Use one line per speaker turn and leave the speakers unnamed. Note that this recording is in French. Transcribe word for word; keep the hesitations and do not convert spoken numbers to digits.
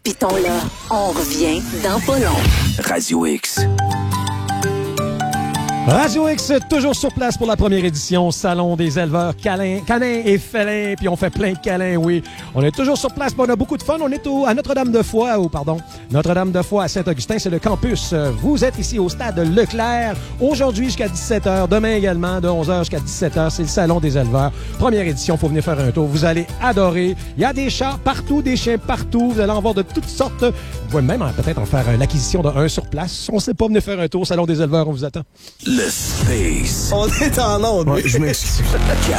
Palpitons-là, on revient dans pas long.
Radio X.
Radio X, toujours sur place pour la première édition, Salon des éleveurs câlins, canins et félins, puis on fait plein de câlins, oui. On est toujours sur place, puis on a beaucoup de fun. On est au, à Notre-Dame-de-Foy, ou pardon, Notre-Dame-de-Foy à Saint-Augustin, c'est le campus. Vous êtes ici au stade Leclerc, aujourd'hui jusqu'à dix-sept heures, demain également, de onze heures jusqu'à dix-sept heures, c'est le Salon des éleveurs. Première édition, faut venir faire un tour, vous allez adorer. Il y a des chats partout, des chiens partout, vous allez en voir de toutes sortes. Vous pouvez même peut-être en faire l'acquisition d'un sur place. On sait pas, venir faire un tour, Salon des éleveurs, on vous attend.
Le space.
On est en onde.
Ouais, je m'excuse.